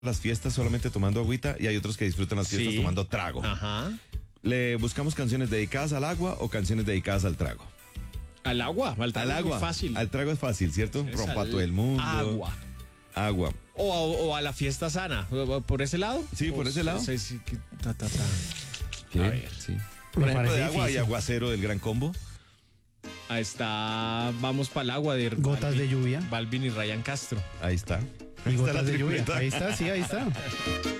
las fiestas solamente tomando agüita y hay otros que disfrutan las fiestas Sí. tomando trago. Ajá. ¿Le buscamos canciones dedicadas al agua o canciones dedicadas al trago? Al agua, al trago Al es muy agua. fácil. Al trago es fácil, ¿cierto? Es Rompa al todo el mundo. Agua. Agua. O a la fiesta sana. ¿Por ese lado? Sí, por ese lado. Sí, sí, ta. ¿Qué? A ver. Sí. Me Por ejemplo, parece de agua y difícil. aguacero del Gran Combo. Ahí está. Vamos para el agua de Gotas de lluvia. Balvin y Ryan Castro. Ahí está. Y Ahí está la gotas de lluvia. tripleta. Ahí está, sí, ahí está.